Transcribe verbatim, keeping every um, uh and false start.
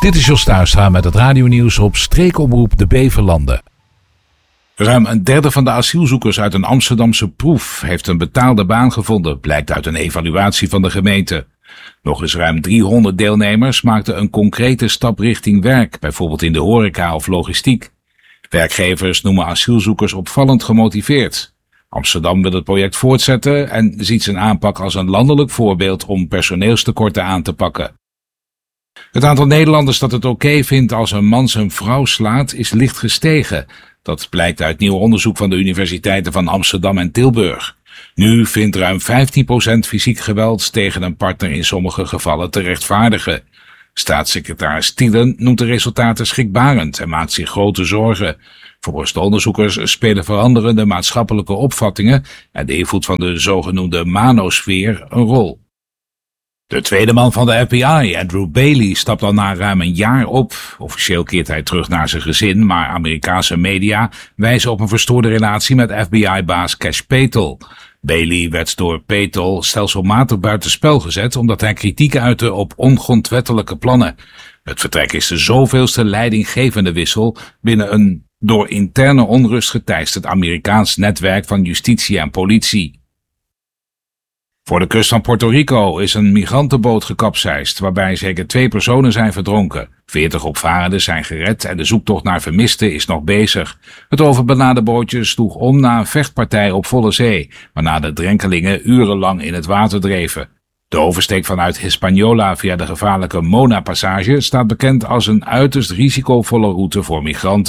Dit is Jos Thuistra met het radionieuws op streekomroep De Beverlanden. Ruim een derde van de asielzoekers uit een Amsterdamse proef heeft een betaalde baan gevonden, blijkt uit een evaluatie van de gemeente. Nog eens ruim driehonderd deelnemers maakten een concrete stap richting werk, bijvoorbeeld in de horeca of logistiek. Werkgevers noemen asielzoekers opvallend gemotiveerd. Amsterdam wil het project voortzetten en ziet zijn aanpak als een landelijk voorbeeld om personeelstekorten aan te pakken. Het aantal Nederlanders dat het oké vindt als een man zijn vrouw slaat is licht gestegen. Dat blijkt uit nieuw onderzoek van de universiteiten van Amsterdam en Tilburg. Nu vindt ruim vijftien procent fysiek geweld tegen een partner in sommige gevallen te rechtvaardigen. Staatssecretaris Thielen noemt de resultaten schrikbarend en maakt zich grote zorgen. Volgens de onderzoekers spelen veranderende maatschappelijke opvattingen en de invloed van de zogenoemde manosfeer een rol. De tweede man van de F B I, Andrew Bailey, stapt al na ruim een jaar op. Officieel keert hij terug naar zijn gezin, maar Amerikaanse media wijzen op een verstoorde relatie met F B I-baas Cash Patel. Bailey werd door Patel stelselmatig buitenspel gezet omdat hij kritiek uitte op ongrondwettelijke plannen. Het vertrek is de zoveelste leidinggevende wissel binnen een door interne onrust geteisterd Amerikaans netwerk van justitie en politie. Voor de kust van Puerto Rico is een migrantenboot gekapseist, waarbij zeker twee personen zijn verdronken. Veertig opvarenden zijn gered en de zoektocht naar vermisten is nog bezig. Het overbeladen bootje sloeg om na een vechtpartij op volle zee, waarna de drenkelingen urenlang in het water dreven. De oversteek vanuit Hispaniola via de gevaarlijke Mona-passage staat bekend als een uiterst risicovolle route voor migranten.